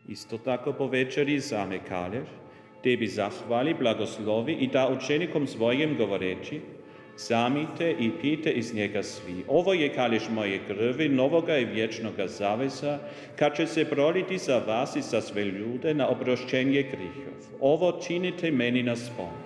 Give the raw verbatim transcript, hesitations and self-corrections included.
Isto tako po večeri zame kalješ, tebi zahvali, blagoslovi i da učenikom svojim govoreći, zamite i pijte iz njega svi. Ovo je kalješ moje krvi, novoga i vječnoga zaveza, kad će se proliti za vas i za sve ljude na oprošćenje grihov. Ovo činite meni na spomenu.